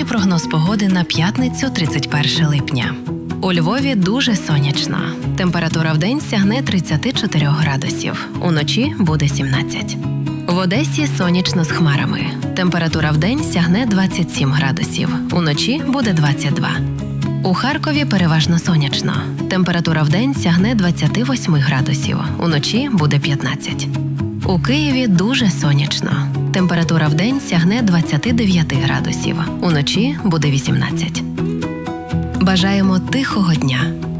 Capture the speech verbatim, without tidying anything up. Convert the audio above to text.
і прогноз погоди на п'ятницю тридцять перше липня. У Львові дуже сонячно. Температура вдень сягне тридцять чотири градусів, уночі буде сімнадцять. В Одесі сонячно з хмарами. Температура вдень сягне двадцять сім градусів, уночі буде двадцять два. У Харкові переважно сонячно. Температура вдень сягне двадцять вісім градусів, уночі буде п'ятнадцять. У Києві дуже сонячно. Температура вдень сягне двадцять дев'ять градусів, уночі буде вісімнадцять. Бажаємо тихого дня.